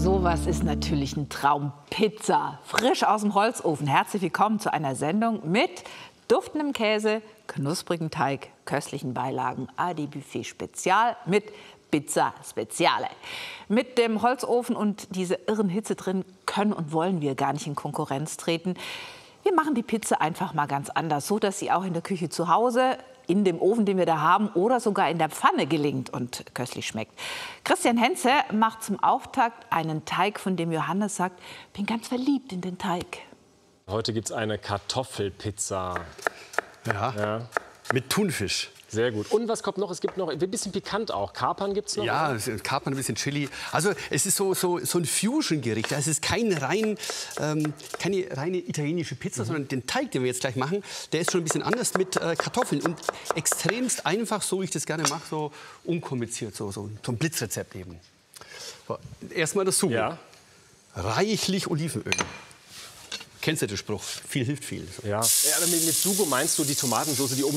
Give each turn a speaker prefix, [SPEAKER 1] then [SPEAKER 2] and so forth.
[SPEAKER 1] sowas ist natürlich ein Traum. Pizza, frisch aus dem Holzofen. Herzlich willkommen zu einer Sendung mit duftendem Käse, knusprigem Teig, köstlichen Beilagen. Adi Buffet Spezial mit Pizza Speziale. Mit dem Holzofen und dieser irren Hitze drin können und wollen wir gar nicht in Konkurrenz treten. Wir machen die Pizza einfach mal ganz anders, so dass sie auch in der Küche zu Hause, in dem Ofen, den wir da haben, oder sogar in der Pfanne gelingt und köstlich schmeckt. Christian Henze macht zum Auftakt einen Teig, von dem Johannes sagt, bin ganz verliebt in den Teig.
[SPEAKER 2] Heute gibt es eine Kartoffelpizza.
[SPEAKER 3] Ja, mit Thunfisch.
[SPEAKER 2] Sehr gut. Und was kommt noch? Es gibt noch ein bisschen pikant auch. Kapern gibt es noch?
[SPEAKER 3] Ja, Kapern, ein bisschen Chili. Also es ist so ein Fusion-Gericht. Es ist keine reine italienische Pizza, sondern den Teig, den wir jetzt gleich machen, der ist schon ein bisschen anders mit Kartoffeln. Und extremst einfach, so wie ich das gerne mache, so unkompliziert, so ein Blitzrezept eben. So, erstmal das Sugo.
[SPEAKER 2] Ja.
[SPEAKER 3] Reichlich Olivenöl. Kennst du den Spruch? Viel hilft viel.
[SPEAKER 2] Ja. Aber mit Sugo meinst du die Tomatensauce, die oben